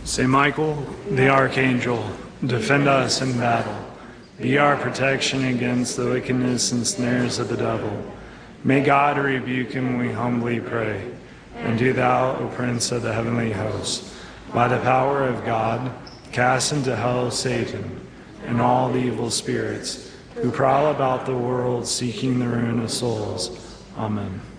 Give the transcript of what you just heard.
Saint Michael, the Archangel, defend us in battle. Be our protection against the wickedness and snares of the devil. May God rebuke him, we humbly pray. And do thou, O Prince of the heavenly host, by the power of God, cast into hell Satan and all the evil spirits who prowl about the world seeking the ruin of souls. Amen.